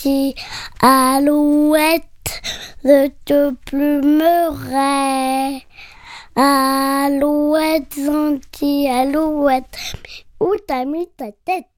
gentille alouette, je te plumerai. Alouette, gentille alouette, où t'as mis ta tête?